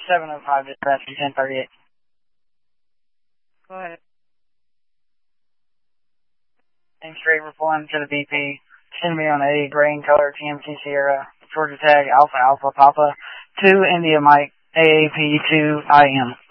705 dispatch from 1038. Go ahead. Thanks for reporting to the BP. Send me on a green color TMT Sierra, Georgia tag Alpha Alpha Papa 2 India Mike AAP 2 IM.